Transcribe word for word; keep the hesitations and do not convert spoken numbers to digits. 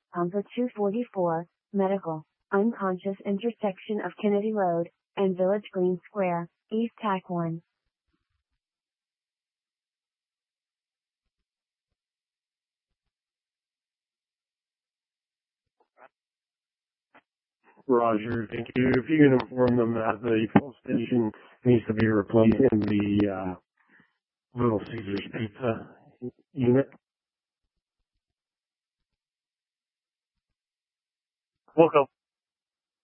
Number two forty-four, Medical, unconscious intersection of Kennedy Road and Village Green Square, East Tack one. Roger, thank you. If you can inform them that the full station needs to be replaced in the uh, Little Caesars Pizza unit. Welcome.